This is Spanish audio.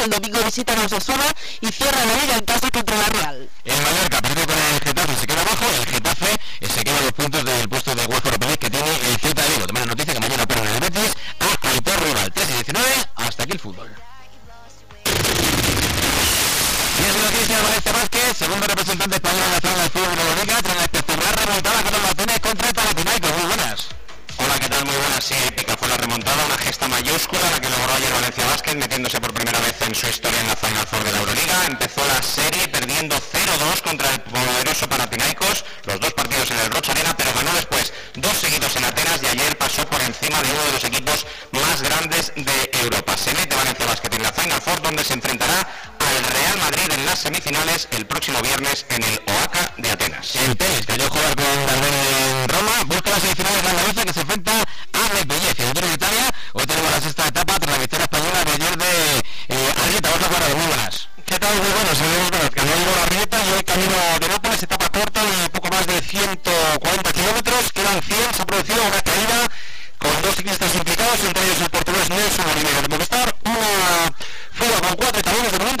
el domingo visitan a Osasuna y cierra la Liga en casa contra la Real. El Mallorca perdió con el Getafe, se queda abajo. El Getafe se queda a 2 puntos del puesto de UEFA Europa League que tiene el Celta de Vigo. También la noticia que mañana ponen el Betis a Aitor Rival. 3-19, hasta aquí el fútbol. Y es noticia de Valencia Vázquez, segundo representante español en la zona del fútbol de la Liga, tras la espectacular remontada contra el Martínez contra el Panathinaikos. Muy buenas. Hola, ¿qué tal? Muy buenas. Sí, épica fue la remontada, una gesta mayúscula la que logró ayer Valencia Vázquez, metiéndose por primera vez en su historia en la Final Four de la Euroliga. Empezó la serie perdiendo 0-2 contra el poderoso Panathinaikos, los 2 partidos en el Rocha Arena, pero ganó después 2 seguidos en Atenas y ayer pasó por encima de uno de los equipos más grandes de Europa. Se mete Valencia Vázquez en la Final Four, donde se enfrentará al Real Madrid en las semifinales el próximo viernes en el Oaca de Atenas. El tenis, cayó a jugar con Dardenne en Roma, busca las semifinales de Andalucía que se enfrenta a Medvedev, el Tour de Italia. Hoy tenemos la sexta etapa tras la victoria española de ayer de Arrieta. Vamos a jugar, muy buenas. ¿Qué tal? Muy buenas, es verdad, que no llegó la Arrieta y hoy camino de Nápoles, etapa corta de poco más de 140 kilómetros, quedan 100, se ha producido una caída con 2 ciclistas implicados, entre ellos el portugués Nelson Oliveira de Movistar, una fuga con 4 italianos de